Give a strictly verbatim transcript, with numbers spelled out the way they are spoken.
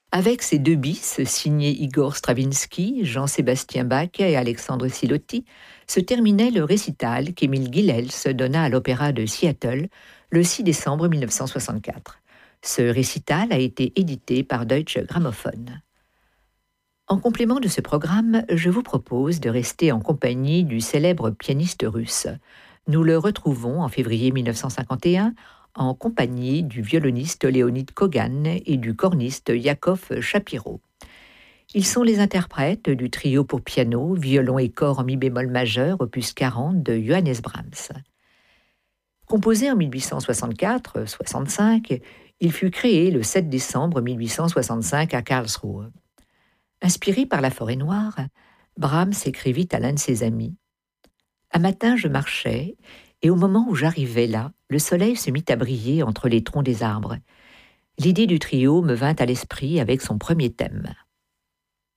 Avec ses deux bis, signés Igor Stravinsky, Jean-Sébastien Bach et Alexandre Silotti, se terminait le récital qu'Émile Guilels donna à l'Opéra de Seattle le six décembre mille neuf cent soixante-quatre. Ce récital a été édité par Deutsche Grammophon. En complément de ce programme, je vous propose de rester en compagnie du célèbre pianiste russe. Nous le retrouvons en février mille neuf cent cinquante et un en compagnie du violoniste Léonid Kogan et du corniste Yakov Shapiro. Ils sont les interprètes du trio pour piano, violon et corps en mi bémol majeur, opus quarante de Johannes Brahms. Composé en mille huit cent soixante-quatre soixante-cinq, il fut créé le sept décembre mille huit cent soixante-cinq à Karlsruhe. Inspiré par la forêt noire, Brahms écrivit à l'un de ses amis « Un matin, je marchais, et au moment où j'arrivais là, le soleil se mit à briller entre les troncs des arbres. L'idée du trio me vint à l'esprit avec son premier thème.